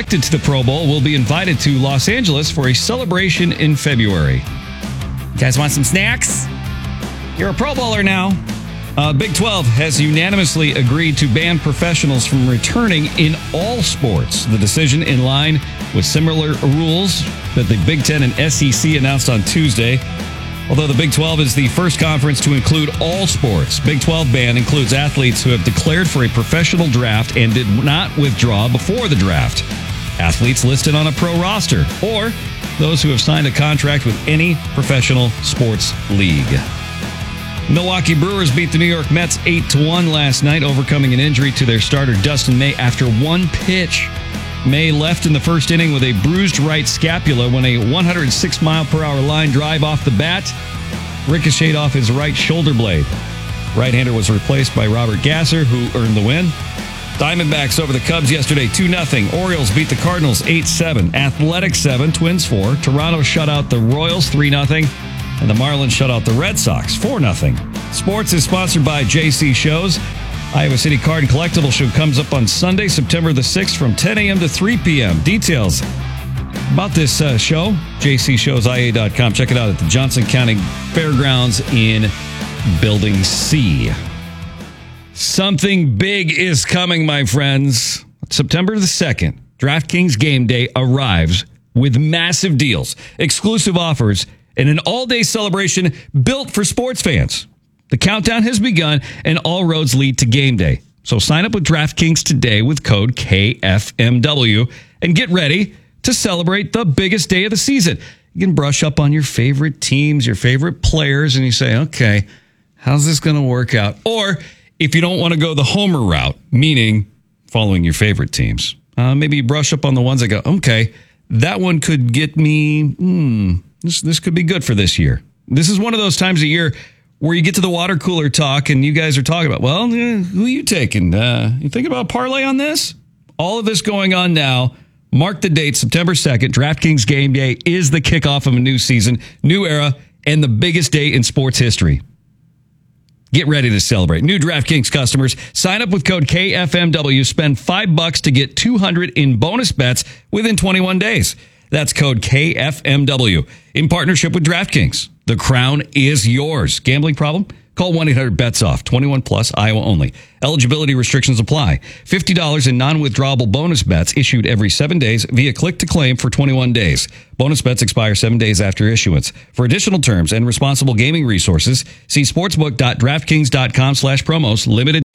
selected to the Pro Bowl will be invited to Los Angeles for a celebration in February. You guys want some snacks? You're a Pro Bowler now. Big 12 has unanimously agreed to ban professionals from returning in all sports. The decision in line with similar rules that the Big 10 and SEC announced on Tuesday. Although the Big 12 is the first conference to include all sports, Big 12 ban includes athletes who have declared for a professional draft and did not withdraw before the draft. Athletes listed on a pro roster, or those who have signed a contract with any professional sports league. Milwaukee Brewers beat the New York Mets 8-1 last night, overcoming an injury to their starter Dustin May after one pitch. May left in the first inning with a bruised right scapula when a 106-mile-per-hour line drive off the bat ricocheted off his right shoulder blade. Right-hander was replaced by Robert Gasser, who earned the win. Diamondbacks over the Cubs yesterday 2-0. Orioles beat the Cardinals 8-7. Athletics 7, Twins 4. Toronto shut out the Royals 3-0. And the Marlins shut out the Red Sox 4-0. Sports is sponsored by JC Shows. Iowa City Card and Collectible Show comes up on Sunday, September the 6th from 10 a.m. to 3 p.m. Details about this show, jcshowsia.com. Check it out at the Johnson County Fairgrounds in Building C. Something big is coming, my friends. September the 2nd, DraftKings Game Day arrives with massive deals, exclusive offers, and an all-day celebration built for sports fans. The countdown has begun, and all roads lead to game day. So sign up with DraftKings today with code KFMW and get ready to celebrate the biggest day of the season. You can brush up on your favorite teams, your favorite players, and you say, okay, how's this going to work out? Or if you don't want to go the homer route, meaning following your favorite teams, maybe you brush up on the ones that go, okay, that one could get me, This could be good for this year. This is one of those times of year where you get to the water cooler talk and you guys are talking about, well, who are you taking? You think about parlay on this? All of this going on now. Mark the date, September 2nd. DraftKings Game Day is the kickoff of a new season, new era, and the biggest day in sports history. Get ready to celebrate. New DraftKings customers, sign up with code KFMW. Spend $5 to get $200 in bonus bets within 21 days. That's code KFMW in partnership with DraftKings. The crown is yours. Gambling problem? Call 1-800-BETS-OFF. 21 plus, Iowa only. Eligibility restrictions apply. $50 in non-withdrawable bonus bets issued every 7 days via click to claim for 21 days. Bonus bets expire 7 days after issuance. For additional terms and responsible gaming resources, see sportsbook.draftkings.com/promos. Limited